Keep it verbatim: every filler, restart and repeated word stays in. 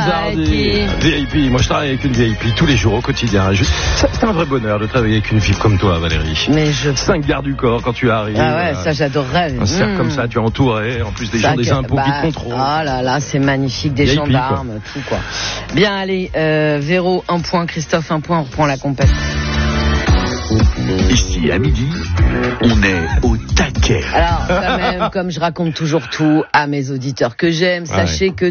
Hazardi, V I P. Moi, je travaille avec une V I P tous les jours au quotidien. Je... C'est un vrai bonheur de travailler avec une fille comme toi, Valérie. Mais je... Cinq gardes du corps quand tu arrives. Ah ouais, euh... ça j'adorerais. Un cercle mmh. comme ça, tu es entouré. En plus des ça gens des impôts bah... qui te contrôlent. Ah là là, c'est magnifique, des V I P, gendarmes, quoi. Tout quoi. Bien, allez, euh, Véro, un point, Christophe, un point, on reprend la compète. Ici, à midi, on est au taquet. Alors, quand même, comme je raconte toujours tout à mes auditeurs que j'aime, sachez ouais. que